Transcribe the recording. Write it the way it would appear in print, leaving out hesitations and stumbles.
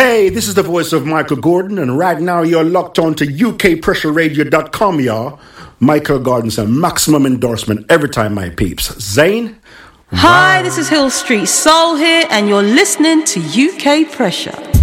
Hey, this is the voice of Michael Gordon, and right now you're locked on to UKPressureRadio.com, y'all. Michael Gordon's a maximum endorsement every time, my peeps. Zane? Hi, this is Hill Street Soul here, and you're listening to UK Pressure.